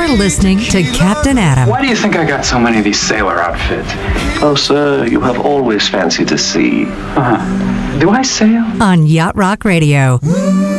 listening to Captain Adam. Why do you think I got so many of these sailor outfits? Oh, sir, you have always fancied the sea. Do I sail? On Yacht Rock Radio.